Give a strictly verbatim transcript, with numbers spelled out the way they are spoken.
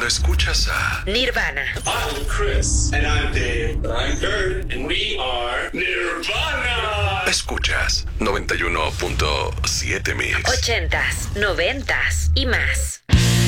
cuando escuchas a Nirvana. I'm Chris. And I'm Dave. I'm Kurt. And we are Nirvana. Escuchas noventa y uno punto siete Mix. Ochentas, noventas y más.